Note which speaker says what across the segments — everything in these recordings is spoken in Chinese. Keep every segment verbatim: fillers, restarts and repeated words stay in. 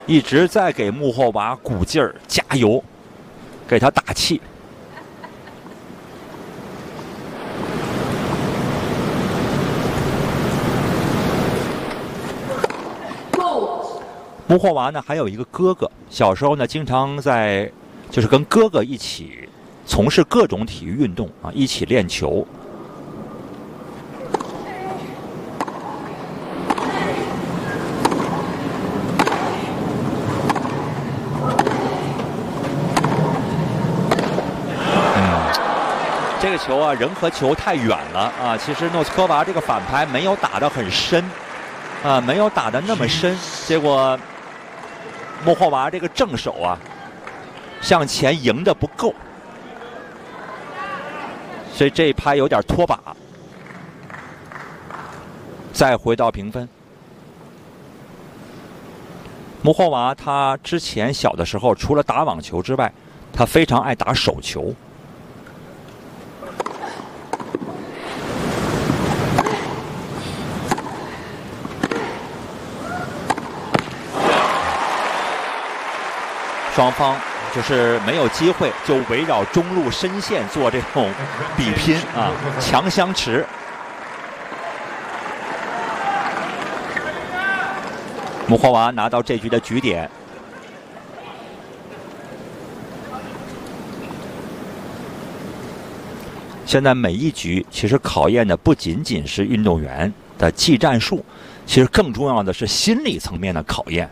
Speaker 1: 一直在给穆霍娃鼓劲儿、加油，给他打气。穆霍娃呢还有一个哥哥，小时候呢经常在就是跟哥哥一起从事各种体育运动啊，一起练球。嗯，这个球啊，人和球太远了啊。其实诺斯科娃这个反拍没有打得很深啊，没有打得那么深，结果。穆霍娃这个正手啊，向前迎的不够，所以这一拍有点拖把。再回到平分，穆霍娃他之前小的时候，除了打网球之外，他非常爱打手球。双方就是没有机会，就围绕中路深线做这种比拼啊，强相持。穆霍娃拿到这局的局点。现在每一局其实考验的不仅仅是运动员的技战术，其实更重要的是心理层面的考验。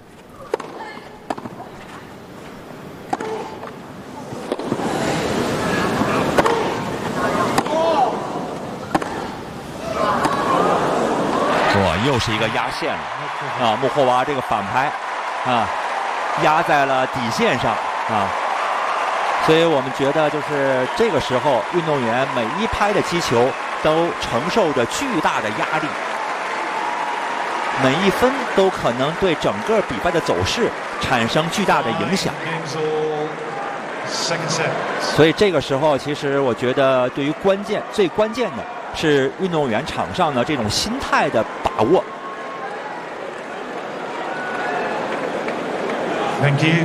Speaker 1: 又是一个压线了啊！穆霍娃这个反拍啊，压在了底线上啊，所以我们觉得就是这个时候，运动员每一拍的击球都承受着巨大的压力，每一分都可能对整个比赛的走势产生巨大的影响。所以这个时候，其实我觉得对于关键最关键的。是运动员场上的这种心态的把握。
Speaker 2: Thank you.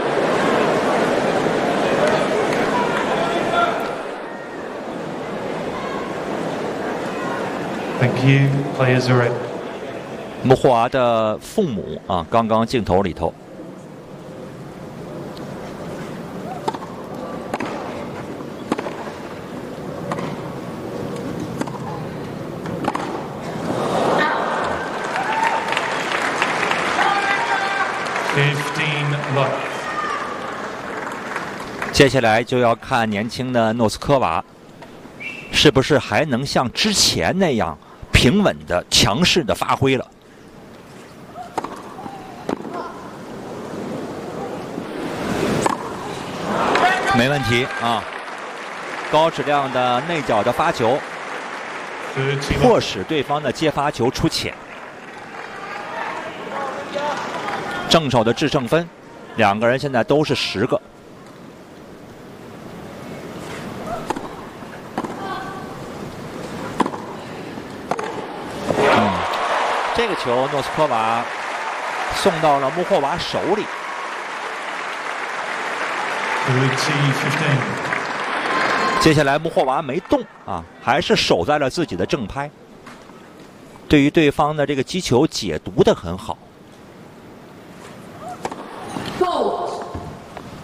Speaker 2: Thank you. Players are ready.
Speaker 1: 穆霍娃的父母啊，刚刚镜头里头。接下来就要看年轻的诺斯科娃是不是还能像之前那样平稳的强势的发挥了。没问题啊，高质量的内角的发球，迫使对方的接发球出浅。正手的制胜分，两个人现在都是十个。嗯，这个球诺斯科娃送到了穆霍娃手里。接下来穆霍娃没动啊，还是守在了自己的正拍。对于对方的这个击球解读得很好。